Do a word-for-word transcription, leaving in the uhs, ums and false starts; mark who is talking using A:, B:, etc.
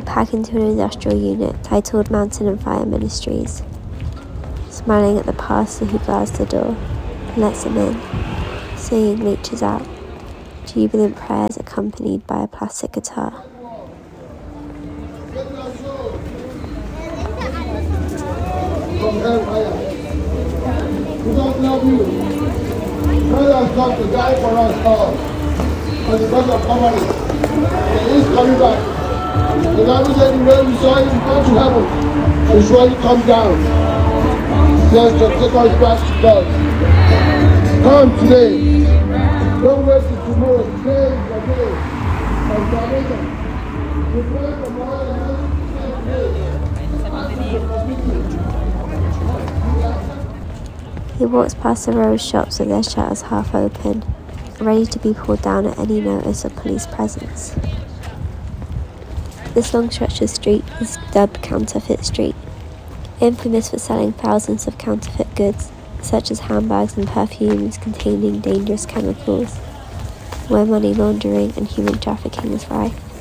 A: pack into an industrial unit titled Mountain and Fire Ministries, smiling at the pastor who guards the door and lets him in, singing reaches out, jubilant prayers accompanied by a plastic guitar.
B: From hellfire. We don't love you. Christ has come to die for us all. For the cause of poverty. And he is coming back. The Bible said the way we saw him come to heaven and surely come down. Just to take us back to God. Come today. Don't wait till tomorrow. Today is the day of salvation. We pray from all the
A: He walks past the row of shops with their shutters half open, ready to be pulled down at any notice of police presence. This long stretch of street is dubbed Counterfeit Street, infamous for selling thousands of counterfeit goods, such as handbags and perfumes containing dangerous chemicals, where money laundering and human trafficking is rife.